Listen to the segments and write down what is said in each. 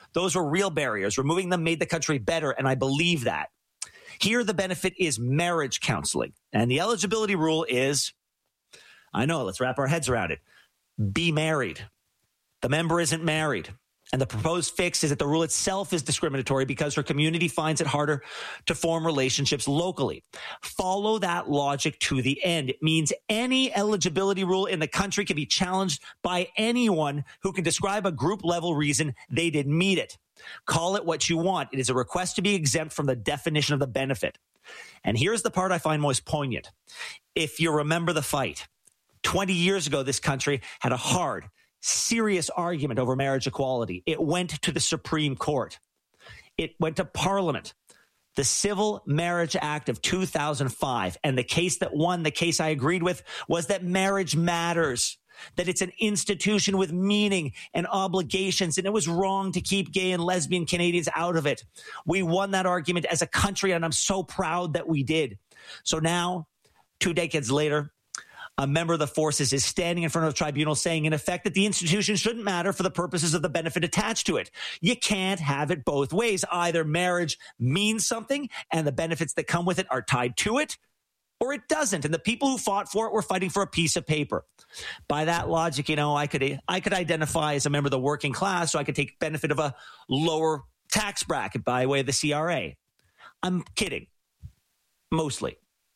Those were real barriers. Removing them made the country better, and I believe that. Here, the benefit is marriage counseling. And the eligibility rule is, I know, let's wrap our heads around it. Be married. The member isn't married. And the proposed fix is that the rule itself is discriminatory because her community finds it harder to form relationships locally. Follow that logic to the end. It means any eligibility rule in the country can be challenged by anyone who can describe a group level reason they didn't meet it. Call it what you want. It is a request to be exempt from the definition of the benefit. And here's the part I find most poignant. If you remember the fight, 20 years ago, this country had a hard, serious argument over marriage equality. It went to the Supreme Court. It went to Parliament. The Civil Marriage Act of 2005. And the case that won, the case I agreed with, was that marriage matters, that it's an institution with meaning and obligations, and it was wrong to keep gay and lesbian Canadians out of it. We won that argument as a country, and I'm so proud that we did. So now, 2 decades later, a member of the forces is standing in front of a tribunal saying, in effect, that the institution shouldn't matter for the purposes of the benefit attached to it. You can't have it both ways. Either marriage means something and the benefits that come with it are tied to it, or it doesn't. And the people who fought for it were fighting for a piece of paper. By that logic, I could identify as a member of the working class, so I could take benefit of a lower tax bracket by way of the CRA. I'm kidding. Mostly.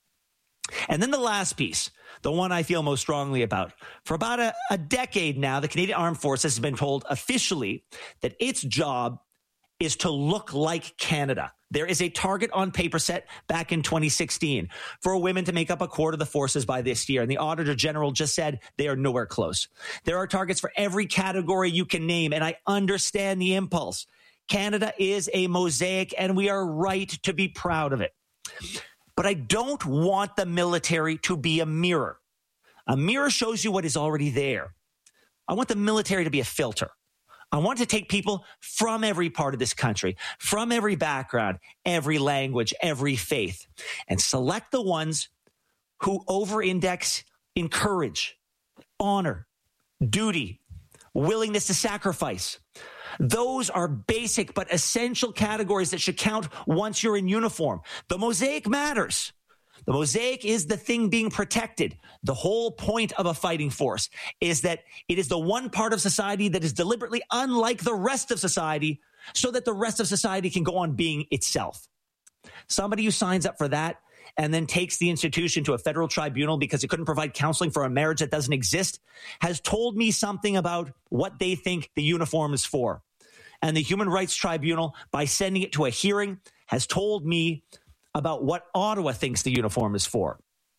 And then the last piece, the one I feel most strongly about. For about a decade now, the Canadian Armed Forces has been told officially that its job is to look like Canada. There is a target on paper set back in 2016 for women to make up a quarter of the forces by this year. And the Auditor General just said they are nowhere close. There are targets for every category you can name, and I understand the impulse. Canada is a mosaic, and we are right to be proud of it. But I don't want the military to be a mirror. A mirror shows you what is already there. I want the military to be a filter. I want to take people from every part of this country, from every background, every language, every faith, and select the ones who over-index in courage, honor, duty, willingness to sacrifice. Those are basic but essential categories that should count once you're in uniform. The mosaic matters. The mosaic is the thing being protected. The whole point of a fighting force is that it is the one part of society that is deliberately unlike the rest of society so that the rest of society can go on being itself. Somebody who signs up for that and then takes the institution to a federal tribunal because it couldn't provide counseling for a marriage that doesn't exist has told me something about what they think the uniform is for. And the Human Rights Tribunal, by sending it to a hearing, has told me about what Ottawa thinks the uniform is for.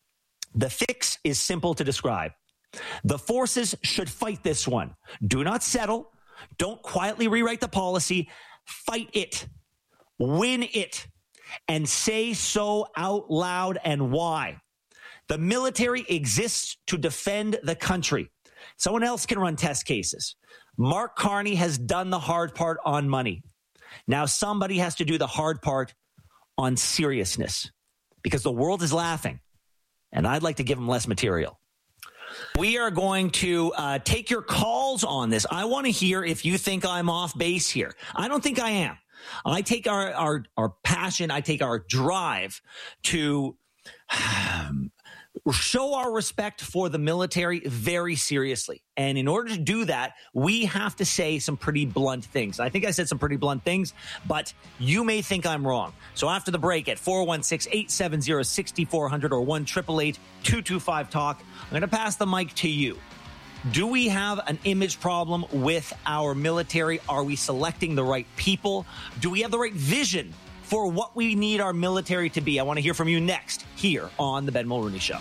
The fix is simple to describe. The forces should fight this one. Do not settle. Don't quietly rewrite the policy. Fight it. Win it. And say so out loud and why. The military exists to defend the country. Someone else can run test cases. Mark Carney has done the hard part on money. Now somebody has to do the hard part on seriousness because the world is laughing, and I'd like to give them less material. We are going to take your calls on this. I want to hear if you think I'm off base here. I don't think I am. I take our passion, I take our drive to show our respect for the military very seriously. And in order to do that, we have to say some pretty blunt things. I think I said some pretty blunt things, but you may think I'm wrong. So after the break at 416-870-6400 or 1-888-225-TALK, I'm going to pass the mic to you. Do we have an image problem with our military? Are we selecting the right people? Do we have the right vision for what we need our military to be? I want to hear from you next here on The Ben Mulroney Show.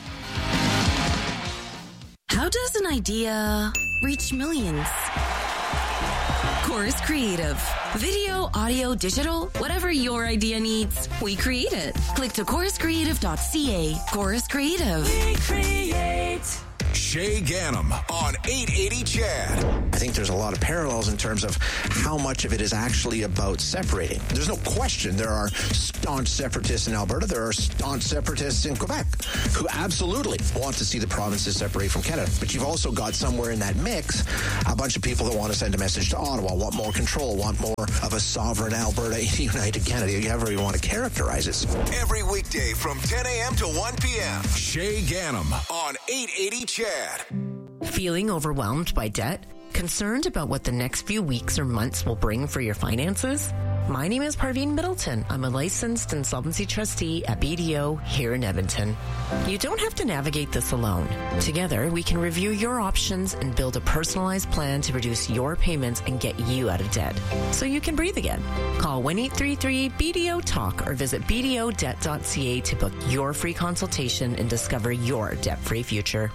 How does an idea reach millions? Chorus Creative. Video, audio, digital, whatever your idea needs, we create it. Click to choruscreative.ca. Chorus Creative. We create. Shay Ganem on 880 CHED. I think there's a lot of parallels in terms of how much of it is actually about separating. There's no question there are staunch separatists in Alberta. There are staunch separatists in Quebec who absolutely want to see the provinces separate from Canada. But you've also got somewhere in that mix a bunch of people that want to send a message to Ottawa, want more control, want more of a sovereign Alberta in United Canada. However you want to characterize it. Every weekday from 10 a.m. to 1 p.m. Shay Ganem on 880 CHED. Feeling overwhelmed by debt? Concerned about what the next few weeks or months will bring for your finances? My name is Parveen Middleton. I'm a licensed insolvency trustee at BDO here in Edmonton. You don't have to navigate this alone. Together, we can review your options and build a personalized plan to reduce your payments and get you out of debt so you can breathe again. Call 1-833-BDO-TALK or visit bdodebt.ca to book your free consultation and discover your debt-free future.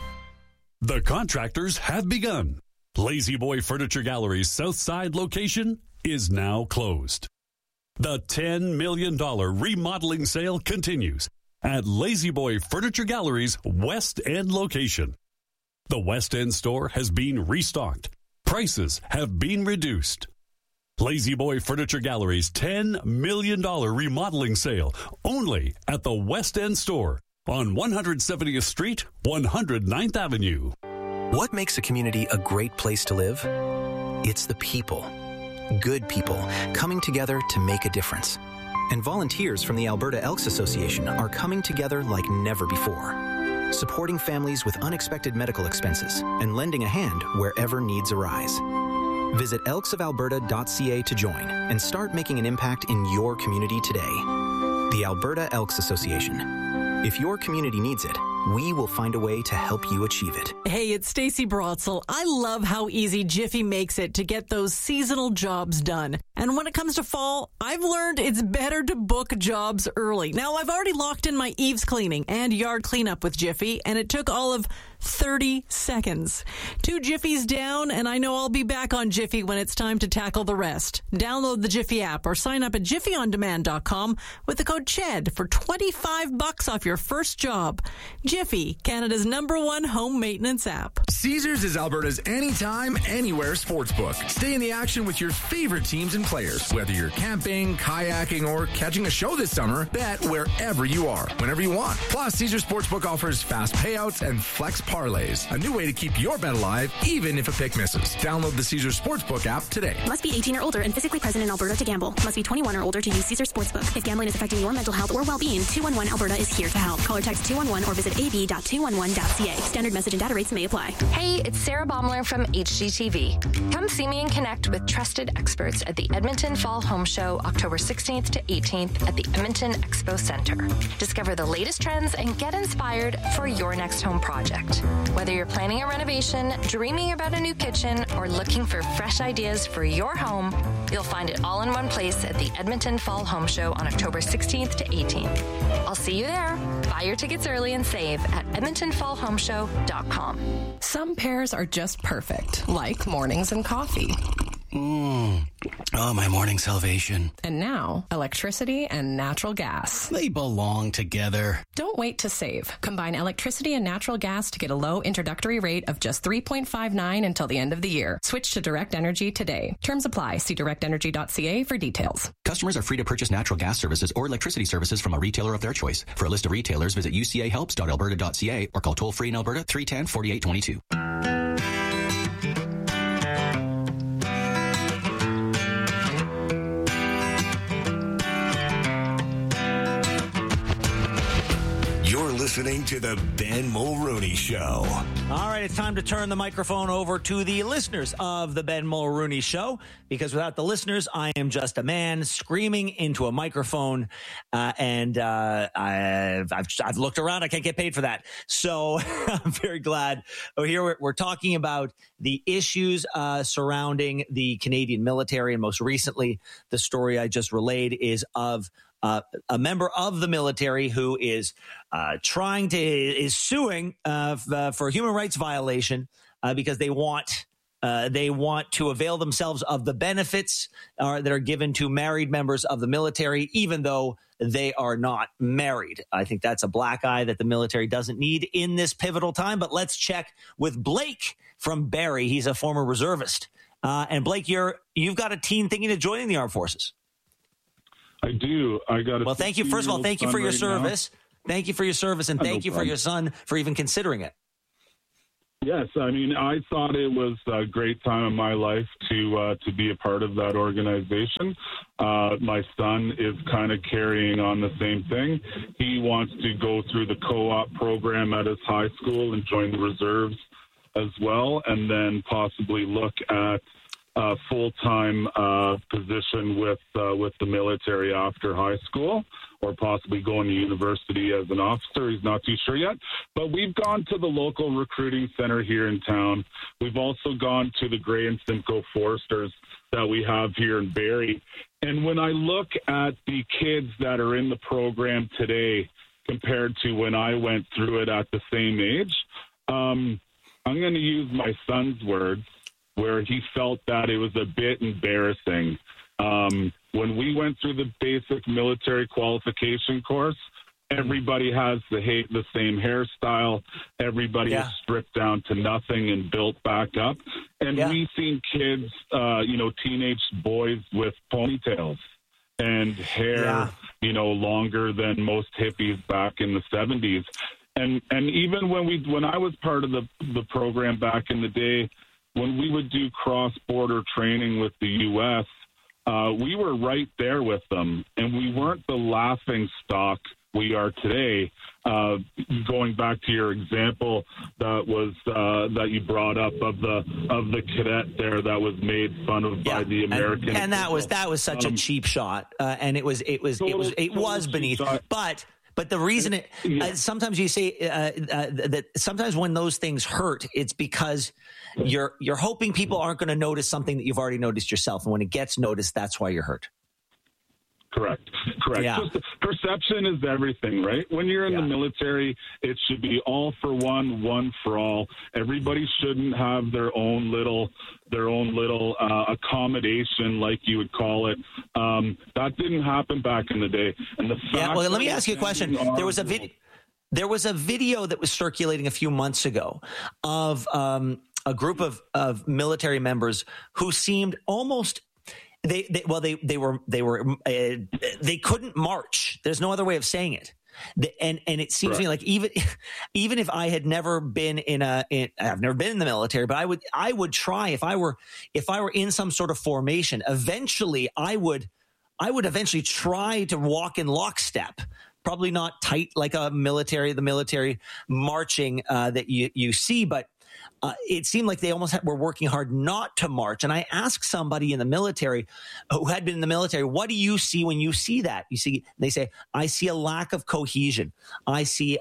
The contractors have begun. Lazy Boy Furniture Gallery's Southside location is now closed. The $10 million remodeling sale continues at Lazy Boy Furniture Gallery's West End location. The West End store has been restocked. Prices have been reduced. Lazy Boy Furniture Gallery's $10 million remodeling sale only at the West End store on 170th Street, 109th Avenue. What makes a community a great place to live? It's the people. Good people coming together to make a difference. And volunteers from the Alberta Elks Association are coming together like never before, supporting families with unexpected medical expenses and lending a hand wherever needs arise. Visit elksofalberta.ca to join and start making an impact in your community today. The Alberta Elks Association. If your community needs it, we will find a way to help you achieve it. Hey, it's Stacey Brotzel. I love how easy Jiffy makes it to get those seasonal jobs done. And when it comes to fall, I've learned it's better to book jobs early. Now, I've already locked in my eaves cleaning and yard cleanup with Jiffy, and it took all of 30 seconds. 2 Jiffies down, and I know I'll be back on Jiffy when it's time to tackle the rest. Download the Jiffy app or sign up at jiffyondemand.com with the code CHED for $25 off your first job. Jiffy, Canada's #1 home maintenance app. Caesars is Alberta's anytime, anywhere sportsbook. Stay in the action with your favorite teams and players. Whether you're camping, kayaking, or catching a show this summer, bet wherever you are, whenever you want. Plus, Caesars Sportsbook offers fast payouts and flex parlays, a new way to keep your bet alive, even if a pick misses. Download the Caesars Sportsbook app today. Must be 18 or older and physically present in Alberta to gamble. Must be 21 or older to use Caesars Sportsbook. If gambling is affecting your mental health or well-being, 211 Alberta is here to help. Call or text 211 or visit ab.211.ca. Standard message and data rates may apply. Hey, it's Sarah Baumler from HGTV. Come see me and connect with trusted experts at the Edmonton Fall Home Show, October 16th to 18th at the Edmonton Expo Center. Discover the latest trends and get inspired for your next home project. Whether you're planning a renovation, dreaming about a new kitchen, or looking for fresh ideas for your home, you'll find it all in one place at the Edmonton Fall Home Show on October 16th to 18th. I'll see you there. Buy your tickets early and save at edmontonfallhomeshow.com. Some pairs are just perfect, like mornings and coffee. Oh, my morning salvation. And now, electricity and natural gas. They belong together. Don't wait to save. Combine electricity and natural gas to get a low introductory rate of just $3.59 until the end of the year. Switch to Direct Energy today. Terms apply. See directenergy.ca for details. Customers are free to purchase natural gas services or electricity services from a retailer of their choice. For a list of retailers, visit ucahelps.alberta.ca or call toll-free in Alberta 310-4822. Listening to the Ben Mulrooney Show. All right, it's time to turn the microphone over to the listeners of the Ben Mulrooney Show, because without the listeners, I am just a man screaming into a microphone, and I've looked around. I can't get paid for that. So I'm very glad. Here we're talking about the issues surrounding the Canadian military, and most recently, the story I just relayed is of a member of the military who is suing for human rights violation because they want They want to avail themselves of the benefits that are given to married members of the military, even though they are not married. I think that's a black eye that the military doesn't need in this pivotal time. But let's check with Blake from Barrie. He's a former reservist. And Blake, you've got a teen thinking of joining the armed forces. I do. Well, thank you. First of all, thank you for your service. Thank you for your service, and thank you for your son for even considering it. Yes, I mean, I thought it was a great time in my life to be a part of that organization. My son is kind of carrying on the same thing. He wants to go through the co-op program at his high school and join the reserves as well, and then possibly look at a full-time position with the military after high school, or possibly going to university as an officer. He's not too sure yet. But we've gone to the local recruiting center here in town. We've also gone to the Gray and Simcoe Foresters that we have here in Barrie. And when I look at the kids that are in the program today compared to when I went through it at the same age, I'm going to use my son's words, where he felt that it was a bit embarrassing. When we went through the basic military qualification course, everybody has the same hairstyle. Everybody is stripped down to nothing and built back up. And we've seen kids, teenage boys with ponytails and hair, longer than most hippies back in the 70s. And even when I was part of the program back in the day, when we would do cross-border training with the U.S., we were right there with them, and we weren't the laughing stock we are today. Going back to your example that you brought up of the cadet there that was made fun of by the American, and that was such a cheap shot, and it was beneath. But the reason sometimes you say that sometimes when those things hurt, it's because you're hoping people aren't going to notice something that you've already noticed yourself. And when it gets noticed, that's why you're hurt. Correct. Yeah. Just perception is everything, right? When you're in the military, it should be all for one for all. Everybody shouldn't have their own little accommodation, like you would call it. That didn't happen back in the day. And let me ask you a question. There was a video that was circulating a few months ago of a group of military members who seemed almost. They couldn't march. There's no other way of saying it. And it seems to me like even if I had never been I've never been in the military, but I would try if I were in some sort of formation. Eventually, I would eventually try to walk in lockstep. Probably not tight like the military marching that you see, but. It seemed like they almost were working hard not to march. And I asked somebody in the military who had been in the military, what do you see when you see that? They say, I see a lack of cohesion. I see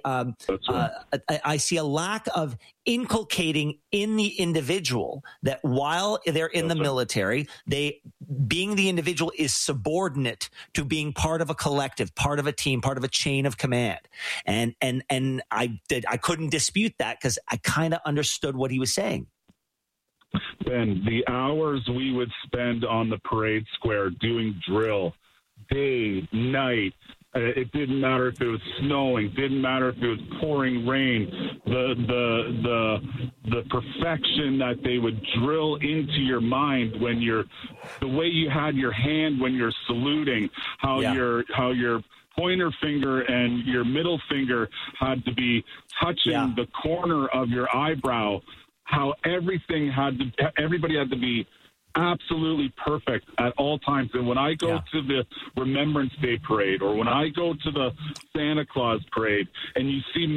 I see a lack of inculcating in the individual that while they're in the military, being the individual is subordinate to being part of a collective, part of a team, part of a chain of command. And I couldn't dispute that because I kind of understood what he was saying. Ben, the hours we would spend on the parade square doing drill, day, night, it didn't matter if it was snowing, didn't matter if it was pouring rain, the perfection that they would drill into your mind when the way you had your hand when you're saluting, how your pointer finger and your middle finger had to be touching the corner of your eyebrow, how everybody had to be absolutely perfect at all times. And when I go to the Remembrance Day parade, or when I go to the Santa Claus parade, and you see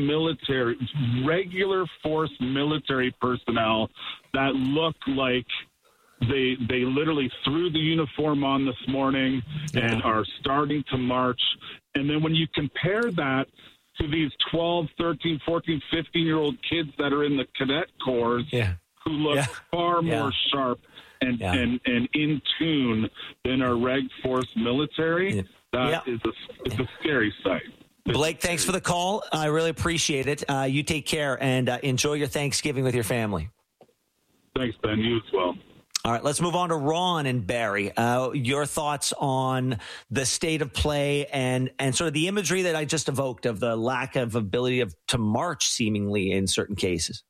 regular force military personnel that look like they literally threw the uniform on this morning and are starting to march. And then when you compare that to these 12, 13, 14, 15-year-old kids that are in the cadet corps who look far more sharp and in tune than our Reg Force military, it's a scary sight. Blake, thanks for the call. I really appreciate it. You take care and enjoy your Thanksgiving with your family. Thanks, Ben. You as well. All right, let's move on to Ron and Barrie. Your thoughts on the state of play and sort of the imagery that I just evoked of the lack of ability to march seemingly in certain cases.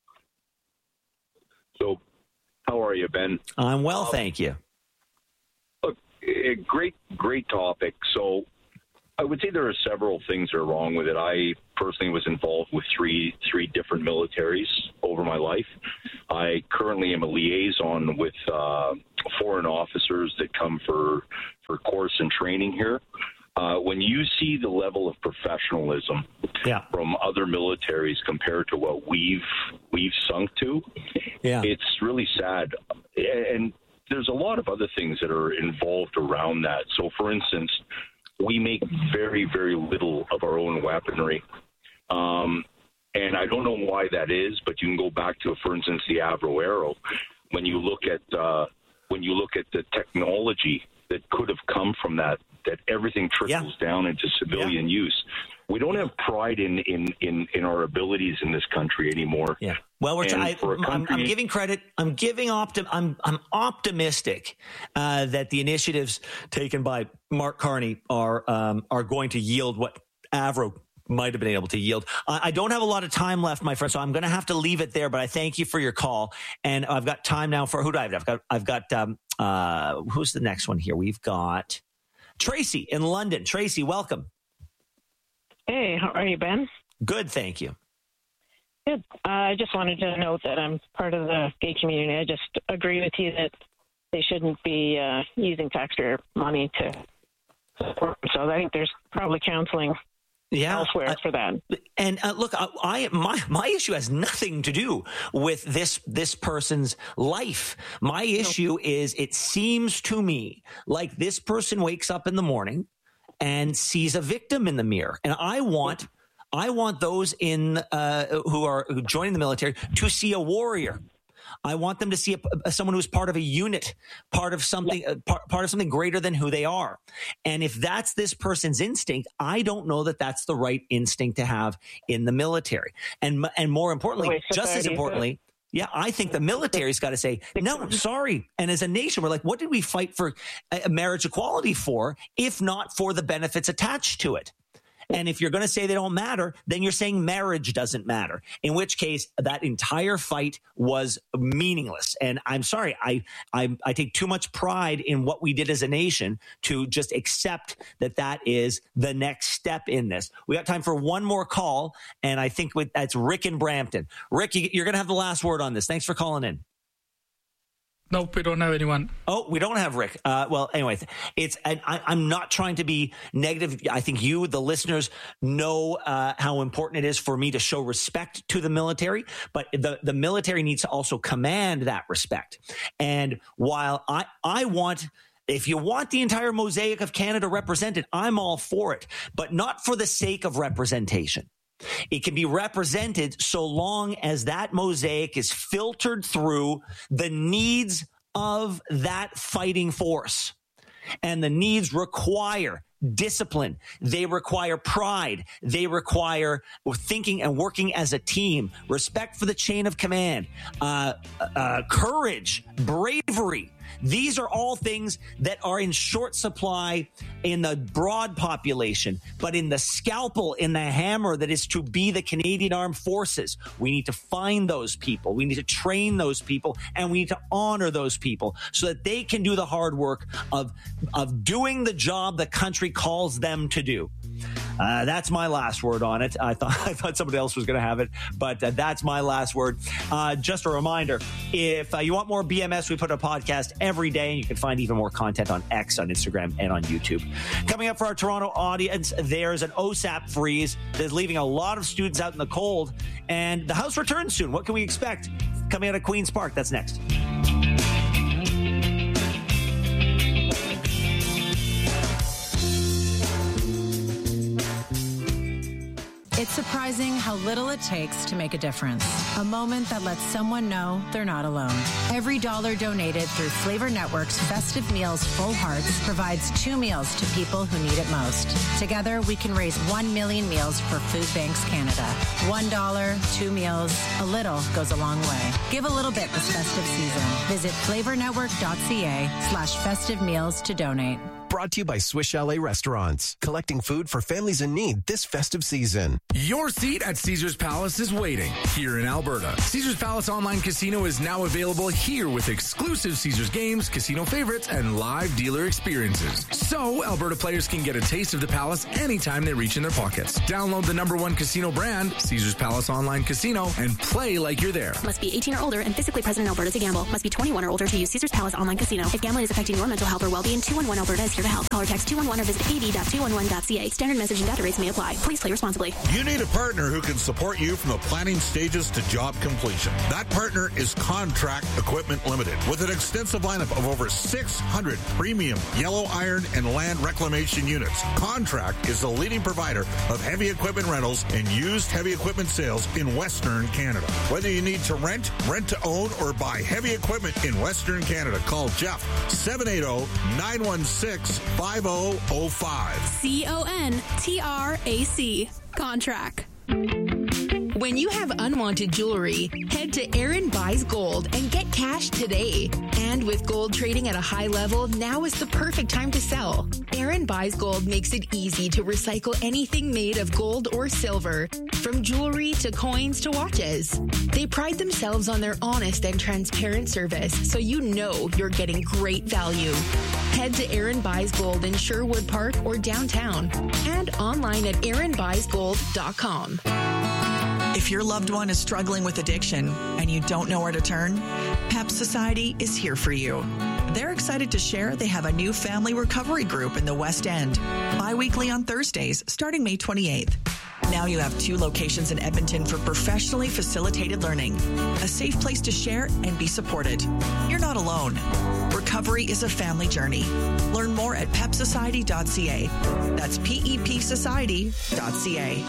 So, how are you, Ben? I'm well, thank you. Look, great topic. So, I would say there are several things that are wrong with it. I personally was involved with three different militaries over my life. I currently am a liaison with foreign officers that come for course and training here. When you see the level of professionalism from other militaries compared to what we've sunk to, it's really sad. And there's a lot of other things that are involved around that. So, for instance, we make very, very little of our own weaponry. And I don't know why that is, but you can go back to, for instance, the Avro Arrow. When you look at the technology that could have come from that everything trickles down into civilian use. We don't have pride in our abilities in this country anymore. Yeah. Well, I'm giving credit. I'm optimistic that the initiatives taken by Mark Carney are going to yield what Avro might have been able to yield. I don't have a lot of time left, my friend, so I'm going to have to leave it there. But I thank you for your call, and I've got time now for who do I have? I've got who's the next one here? We've got Tracy in London. Tracy, welcome. Hey, how are you, Ben? Good, thank you. Good. I just wanted to note that I'm part of the gay community. I just agree with you that they shouldn't be using taxpayer money to support themselves. I think there's probably counseling elsewhere for that. And look, my issue has nothing to do with this person's life. My issue is it seems to me like this person wakes up in the morning and sees a victim in the mirror. And I want those who are joining the military to see a warrior. I want them to see someone who's part of a unit, part of something greater than who they are. And if that's this person's instinct, I don't know that that's the right instinct to have in the military. And more importantly, just as importantly, I think the military's got to say, no, sorry. And as a nation, we're like, what did we fight for marriage equality for, if not for the benefits attached to it? And if you're going to say they don't matter, then you're saying marriage doesn't matter, in which case that entire fight was meaningless. And I'm sorry, I take too much pride in what we did as a nation to just accept that is the next step in this. We got time for one more call, and I think that's Rick in Brampton. Rick, you're going to have the last word on this. Thanks for calling in. Nope, we don't have anyone. Oh, we don't have Rick. Well, anyway, I'm not trying to be negative. I think you, the listeners, know how important it is for me to show respect to the military, but the military needs to also command that respect. And while I want... If you want the entire mosaic of Canada represented, I'm all for it, but not for the sake of representation. It can be represented so long as that mosaic is filtered through the needs of that fighting force. And the needs require discipline. They require pride. They require thinking and working as a team, respect for the chain of command, courage, bravery. These are all things that are in short supply in the broad population, but in the scalpel, in the hammer that is to be the Canadian Armed Forces, we need to find those people. We need to train those people, and we need to honor those people so that they can do the hard work of doing the job the country calls them to do. That's my last word on it. I thought somebody else was going to have it, but that's my last word. Just a reminder, if you want more BMS, we put a podcast every day, and you can find even more content on X, on Instagram, and on YouTube. Coming up for our Toronto audience, there's an OSAP freeze that's leaving a lot of students out in the cold, and the House returns soon. What can we expect coming out of Queen's Park? That's next. It's surprising how little it takes to make a difference. A moment that lets someone know they're not alone. Every dollar donated through Flavor Network's Festive Meals Full Hearts provides 2 meals to people who need it most. Together, we can raise 1 million meals for Food Banks Canada. $1, 2 meals, a little goes a long way. Give a little bit this festive season. Visit flavornetwork.ca/festive meals to donate. Brought to you by Swiss Chalet Restaurants, collecting food for families in need this festive season. Your seat at Caesars Palace is waiting here in Alberta. Caesars Palace Online Casino is now available here with exclusive Caesars games, casino favorites, and live dealer experiences. So Alberta players can get a taste of the Palace anytime they reach in their pockets. Download the #1 casino brand, Caesars Palace Online Casino, and play like you're there. Must be 18 or older and physically present in Alberta to gamble. Must be 21 or older to use Caesars Palace Online Casino. If gambling is affecting your mental health or well-being, 211 Alberta is here to help. Call or text 211 or visit ab.211.ca. Standard message and data rates may apply. Please play responsibly. You need a partner who can support you from the planning stages to job completion. That partner is Contract Equipment Limited. With an extensive lineup of over 600 premium yellow iron and land reclamation units, Contract is the leading provider of heavy equipment rentals and used heavy equipment sales in Western Canada. Whether you need to rent to own, or buy heavy equipment in Western Canada, call Jeff 780-916-5005. CONTRAC. Contract. When you have unwanted jewelry, head to Aaron Buys Gold and get cash today. And with gold trading at a high level, now is the perfect time to sell. Aaron Buys Gold makes it easy to recycle anything made of gold or silver, from jewelry to coins to watches. They pride themselves on their honest and transparent service, so you know you're getting great value. Head to Aaron Buys Gold in Sherwood Park or downtown, and online at aaronbuysgold.com. If your loved one is struggling with addiction and you don't know where to turn, PEP Society is here for you. They're excited to share they have a new family recovery group in the West End, bi-weekly on Thursdays, starting May 28th. Now you have 2 locations in Edmonton for professionally facilitated learning, a safe place to share and be supported. You're not alone. Recovery is a family journey. Learn more at pepsociety.ca. That's PEPsociety.ca.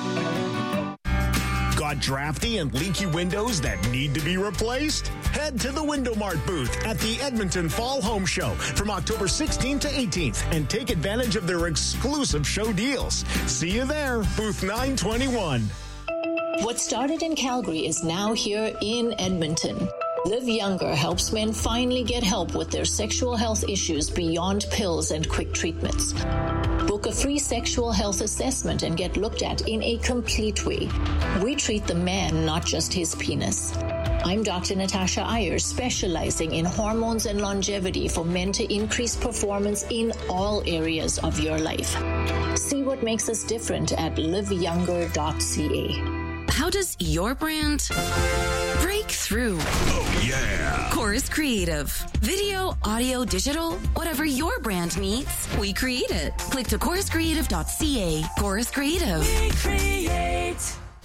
Got drafty and leaky windows that need to be replaced? Head to the Window Mart booth at the Edmonton Fall Home Show from October 16th to 18th and take advantage of their exclusive show deals. See you there, booth 921. What started in Calgary is now here in Edmonton. Live Younger helps men finally get help with their sexual health issues beyond pills and quick treatments. Book a free sexual health assessment and get looked at in a complete way. We treat the man, not just his penis. I'm Dr. Natasha Ayers, specializing in hormones and longevity for men to increase performance in all areas of your life. See what makes us different at liveyounger.ca. How does your brand break through? Oh, yeah. Chorus Creative. Video, audio, digital, whatever your brand needs, we create it. Click to choruscreative.ca. Chorus Creative. We create.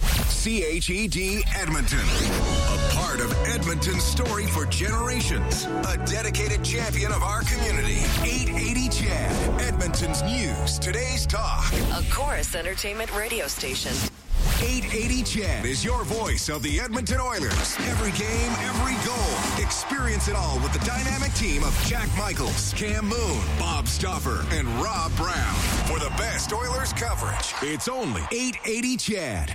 CHED Edmonton. A part of Edmonton's story for generations. A dedicated champion of our community. 880 CHED. Edmonton's news. Today's talk. A Chorus Entertainment radio station. 880 CHED is your voice of the Edmonton Oilers. Every game, every goal. Experience it all with the dynamic team of Jack Michaels, Cam Moon, Bob Stauffer, and Rob Brown. For the best Oilers coverage, it's only 880 CHED.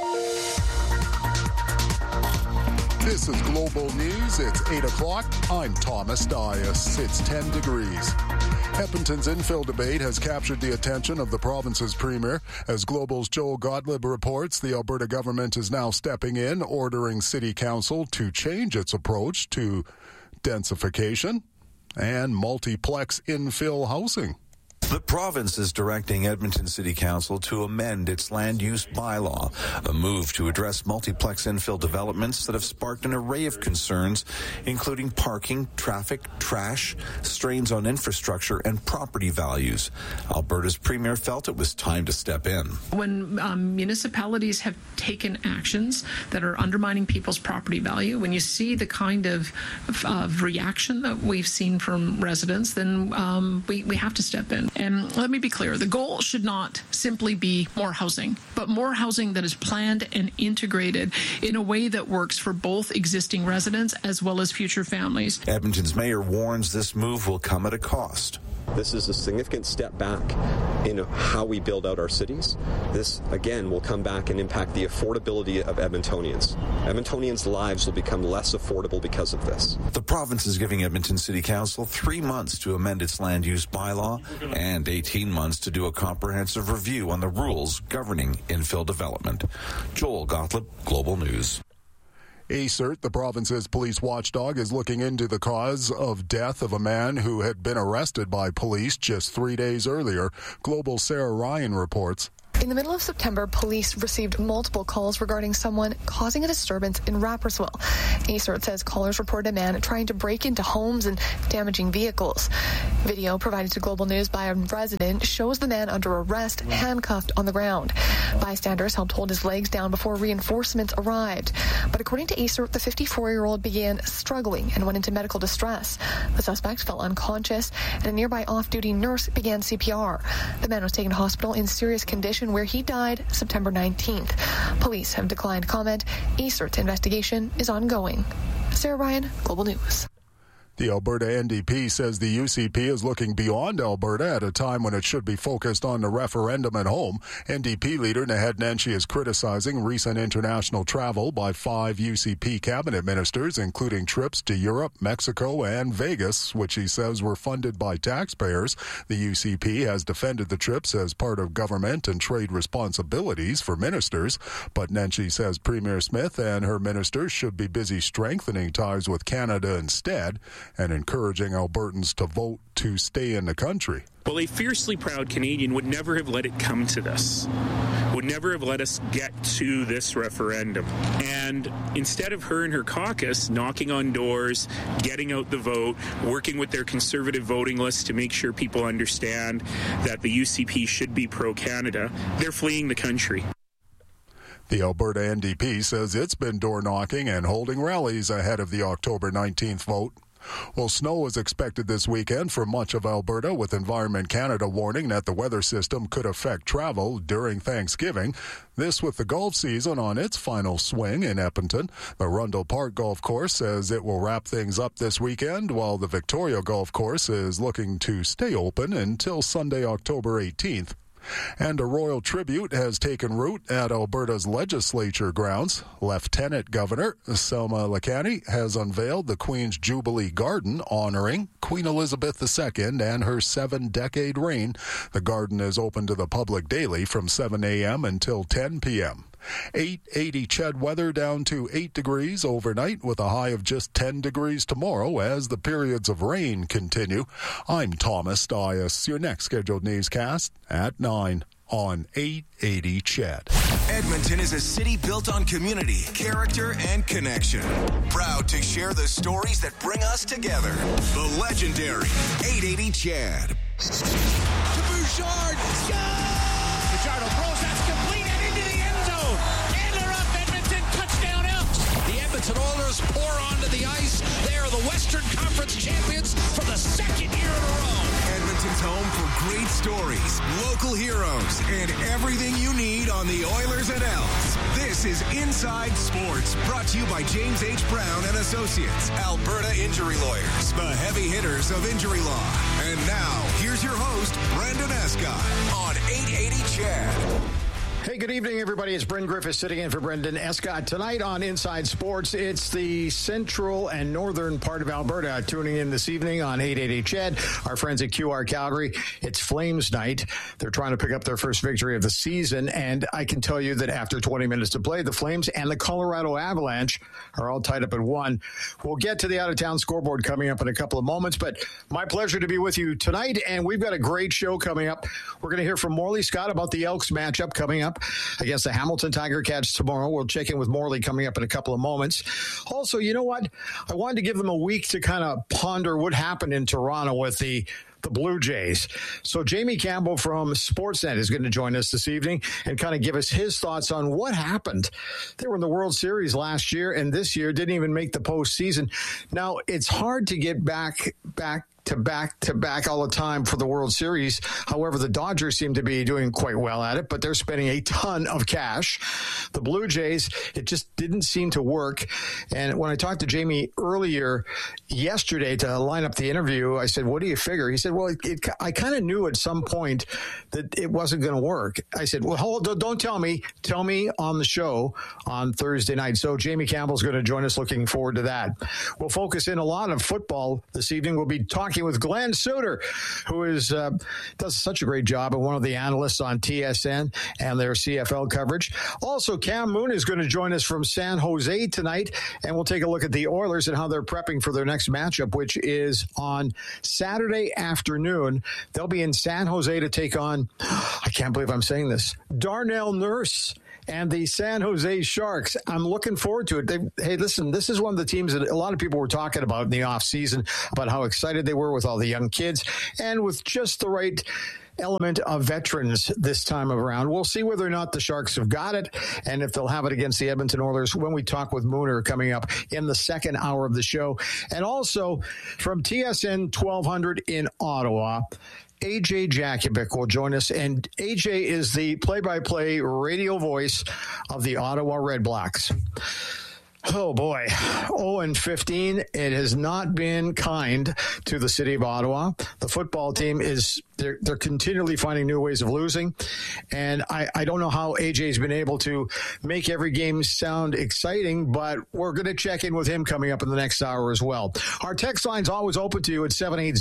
This is Global News. It's 8 o'clock. I'm Thomas Dias. It's 10 degrees. Edmonton's infill debate has captured the attention of the province's premier. As Global's Joel Gottlieb reports, the Alberta government is now stepping in, ordering City Council to change its approach to densification and multiplex infill housing. The province is directing Edmonton City Council to amend its land use bylaw, a move to address multiplex infill developments that have sparked an array of concerns, including parking, traffic, trash, strains on infrastructure, and property values. Alberta's premier felt it was time to step in. When municipalities have taken actions that are undermining people's property value, when you see the kind of reaction that we've seen from residents, then we have to step in. And let me be clear, the goal should not simply be more housing, but more housing that is planned and integrated in a way that works for both existing residents as well as future families. Edmonton's mayor warns this move will come at a cost. This is a significant step back in how we build out our cities. This, again, will come back and impact the affordability of Edmontonians. Edmontonians' lives will become less affordable because of this. The province is giving Edmonton City Council 3 months to amend its land use bylaw and 18 months to do a comprehensive review on the rules governing infill development. Joel Gottlieb, Global News. ACERT, the province's police watchdog, is looking into the cause of death of a man who had been arrested by police just 3 days earlier. Global's Sarah Ryan reports. In the middle of September, police received multiple calls regarding someone causing a disturbance in Rapperswil. ACERT says callers reported a man trying to break into homes and damaging vehicles. Video provided to Global News by a resident shows the man under arrest, handcuffed on the ground. Bystanders helped hold his legs down before reinforcements arrived. But according to ACERT, the 54-year-old began struggling and went into medical distress. The suspect fell unconscious, and a nearby off-duty nurse began CPR. The man was taken to hospital in serious condition, where he died September 19th. Police have declined comment. ACERT's investigation is ongoing. Sarah Ryan, Global News. The Alberta NDP says the UCP is looking beyond Alberta at a time when it should be focused on the referendum at home. NDP leader Naheed Nenshi is criticizing recent international travel by 5 UCP cabinet ministers, including trips to Europe, Mexico, and Vegas, which he says were funded by taxpayers. The UCP has defended the trips as part of government and trade responsibilities for ministers, but Nenshi says Premier Smith and her ministers should be busy strengthening ties with Canada instead, and encouraging Albertans to vote to stay in the country. Well, a fiercely proud Canadian would never have let it come to this, would never have let us get to this referendum. And instead of her and her caucus knocking on doors, getting out the vote, working with their conservative voting list to make sure people understand that the UCP should be pro-Canada, they're fleeing the country. The Alberta NDP says it's been door-knocking and holding rallies ahead of the October 19th vote. Well, snow is expected this weekend for much of Alberta, with Environment Canada warning that the weather system could affect travel during Thanksgiving. This with the golf season on its final swing in Edmonton. The Rundle Park Golf Course says it will wrap things up this weekend, while the Victoria Golf Course is looking to stay open until Sunday, October 18th. And a royal tribute has taken root at Alberta's legislature grounds. Lieutenant Governor Selma Lakanni has unveiled the Queen's Jubilee Garden honoring Queen Elizabeth II and her 7-decade reign. The garden is open to the public daily from 7 a.m. until 10 p.m. 880 Ched weather down to 8 degrees overnight with a high of just 10 degrees tomorrow as the periods of rain continue. I'm Thomas Dias. Your next scheduled newscast at 9 on 880 Ched. Edmonton is a city built on community, character, and connection. Proud to share the stories that bring us together. The legendary 880 Ched. To Bouchard. Fajardo throws, that's complete and into the end zone. And they're up, Edmonton, touchdown Elks. The Edmonton Oilers pour onto the ice. They are the Western Conference champions for the second year in a row. Edmonton's home for great stories, local heroes, and everything you need on the Oilers and Elks. This is Inside Sports, brought to you by James H. Brown and Associates, Alberta Injury Lawyers, the heavy hitters of injury law. And now, here's your host, Brendan Escott, on 880 Ched. Hey, good evening, everybody. It's Bryn Griffiths sitting in for Brendan Escott. Tonight on Inside Sports, it's the central and northern part of Alberta tuning in this evening on 880 Ched. Our friends at QR Calgary, it's Flames night. They're trying to pick up their first victory of the season, and I can tell you that after 20 minutes to play, the Flames and the Colorado Avalanche are all tied up at 1. We'll get to the out-of-town scoreboard coming up in a couple of moments, but my pleasure to be with you tonight, and we've got a great show coming up. We're going to hear from Morley Scott about the Elks matchup coming up against the Hamilton Tiger Cats tomorrow. We'll check in with Morley coming up in a couple of moments. Also, you know what? I wanted to give them a week to kind of ponder what happened in Toronto with the Blue Jays. So Jamie Campbell from Sportsnet is going to join us this evening and kind of give us his thoughts on what happened. They were in the World Series last year, and this year didn't even make the postseason. Now, it's hard to get back back all the time for the World Series. However, the Dodgers seem to be doing quite well at it, but they're spending a ton of cash. The Blue Jays, it just didn't seem to work. And when I talked to Jamie earlier yesterday to line up the interview, I said, what do you figure? He said, well, I kind of knew at some point that it wasn't going to work. I said, well, don't tell me. Tell me on the show on Thursday night. So Jamie Campbell's going to join us. Looking forward to that. We'll focus in a lot of football this evening. We'll be talking with Glenn Suter, who does such a great job and one of the analysts on TSN and their CFL coverage. Also, Cam Moon is going to join us from San Jose tonight, and we'll take a look at the Oilers and how they're prepping for their next matchup, which is on Saturday afternoon. They'll be in San Jose to take on, I can't believe I'm saying this, Darnell Nurse and the San Jose Sharks. I'm looking forward to it. Hey, listen, this is one of the teams that a lot of people were talking about in the offseason, about how excited they were with all the young kids and with just the right element of veterans this time around. We'll see whether or not the Sharks have got it and if they'll have it against the Edmonton Oilers when we talk with Mooner coming up in the second hour of the show. And also from TSN 1200 in Ottawa, AJ Jakubic will join us, and AJ is the play-by-play radio voice of the Ottawa Redblacks. Oh, boy. 0-15. It has not been kind to the city of Ottawa. The football team they're continually finding new ways of losing. And I don't know how AJ's been able to make every game sound exciting, but we're going to check in with him coming up in the next hour as well. Our text line's always open to you at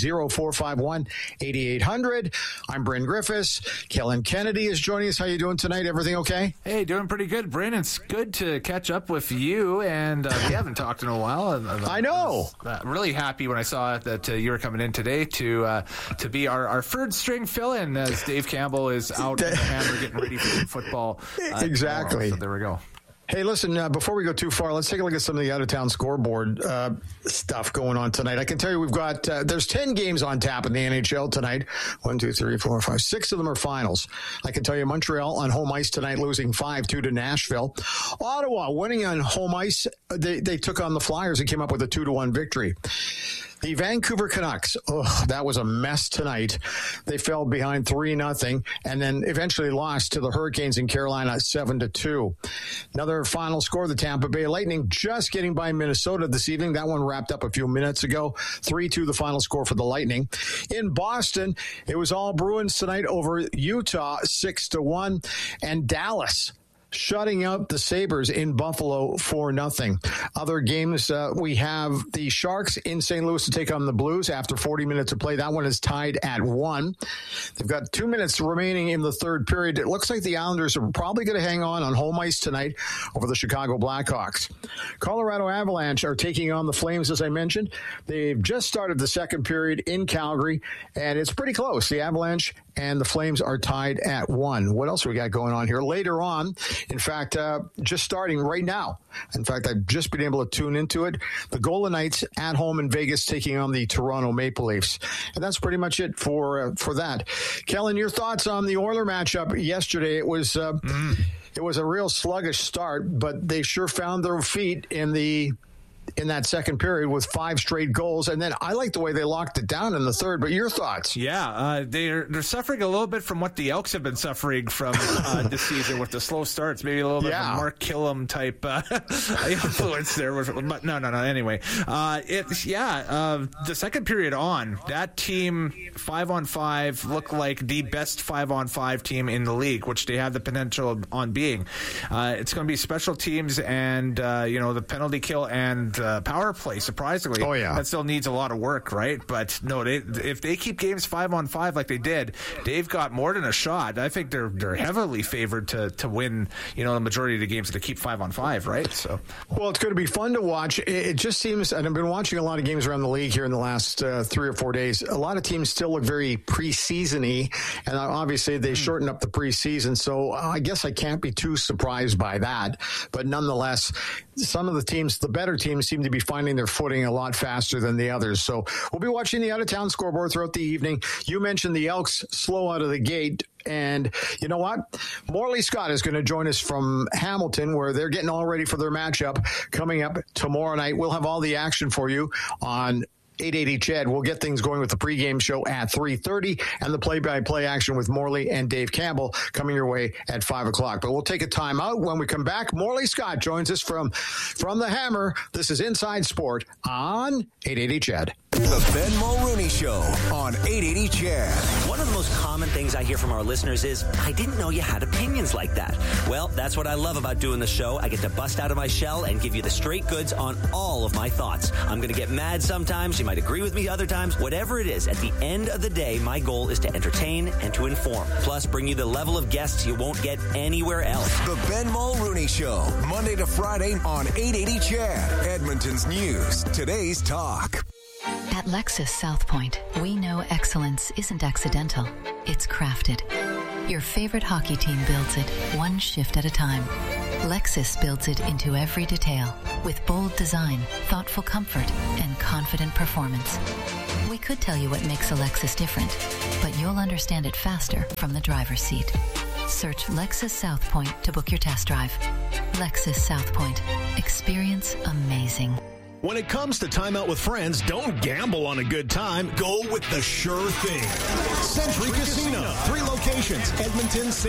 780-451-8800. I'm Bryn Griffiths. Kellen Kennedy is joining us. How you doing tonight? Everything okay? Hey, doing pretty good, Bryn. It's good to catch up with you, and we haven't talked in a while. I know. I was really happy when I saw that you were coming in today to be our third string fill-in as Dave Campbell is out in the hammer getting ready for some football. Exactly. So there we go. Hey, listen, before we go too far, let's take a look at some of the out-of-town scoreboard stuff going on tonight. I can tell you we've got, there's 10 games on tap in the NHL tonight. 1, 2, 3, 4, 5, 6 of them are finals. I can tell you Montreal on home ice tonight, losing 5-2 to Nashville. Ottawa winning on home ice. They took on the Flyers and came up with a 2-1 victory. The Vancouver Canucks, that was a mess tonight. They fell behind 3-0 and then eventually lost to the Hurricanes in Carolina 7-2. Another final score, the Tampa Bay Lightning just getting by Minnesota this evening. That one wrapped up a few minutes ago. 3-2 the final score for the Lightning. In Boston, it was all Bruins tonight over Utah 6-1. And Dallas shutting out the Sabres in Buffalo 4-0. Other games, we have the Sharks in St. Louis to take on the Blues after 40 minutes of play. That one is tied at 1. They've got 2 minutes remaining in the third period. It looks like the Islanders are probably going to hang on home ice tonight over the Chicago Blackhawks. Colorado Avalanche are taking on the Flames, as I mentioned. They've just started the second period in Calgary, and it's pretty close. The Avalanche and the Flames are tied at 1. What else we got going on here? Later on, in fact, just starting right now. In fact, I've just been able to tune into it. The Golden Knights at home in Vegas taking on the Toronto Maple Leafs. And that's pretty much it for that. Kellen, your thoughts on the Oiler matchup yesterday? It was a real sluggish start, but they sure found their feet in that second period with 5 straight goals. And then I like the way they locked it down in the third, but your thoughts? Yeah, they're suffering a little bit from what the Elks have been suffering from this season with the slow starts, maybe a little bit of a Mark Killam type influence there. But no. Anyway, the second period on, that team 5-on-5 looked like the best 5-on-5 team in the league, which they have the potential on being. It's going to be special teams and, the penalty kill and power play, surprisingly. Oh, yeah. That still needs a lot of work, right? But no, if they keep games 5-on-5 like they did, they've got more than a shot. I think they're heavily favored to win, the majority of the games to keep 5-on-5, right? So, well, it's going to be fun to watch. It just seems, and I've been watching a lot of games around the league here in the last 3 or 4 days. A lot of teams still look very preseason-y, and obviously they shortened up the preseason, so I guess I can't be too surprised by that. But nonetheless, some of the teams, the better teams, seem to be finding their footing a lot faster than the others. So we'll be watching the out-of-town scoreboard throughout the evening. You mentioned the Elks slow out of the gate. And you know what? Morley Scott is going to join us from Hamilton, where they're getting all ready for their matchup coming up tomorrow night. We'll have all the action for you on 880 CHED. We'll get things going with the pregame show at 3:30 and the play-by-play action with Morley and Dave Campbell coming your way at 5 o'clock. But we'll take a time out. When we come back, Morley Scott joins us from the Hammer. This is Inside Sport on 880 CHED. The Ben Mulrooney Show on 880 CHED. One of the most common things I hear from our listeners is, I didn't know you had opinions like that. Well, that's what I love about doing the show. I get to bust out of my shell and give you the straight goods on all of my thoughts. I'm going to get mad sometimes. You might agree with me other times. Whatever it is, at the end of the day, my goal is to entertain and to inform. Plus, bring you the level of guests you won't get anywhere else. The Ben Mulrooney Show, Monday to Friday on 880 CHED. Edmonton's news, today's talk. At Lexus South Point, we know excellence isn't accidental, it's crafted. Your favorite hockey team builds it, one shift at a time. Lexus builds it into every detail, with bold design, thoughtful comfort, and confident performance. We could tell you what makes a Lexus different, but you'll understand it faster from the driver's seat. Search Lexus South Point to book your test drive. Lexus South Point. Experience amazing. When it comes to time out with friends, don't gamble on a good time. Go with the sure thing. Century Casino. 3 locations. Edmonton,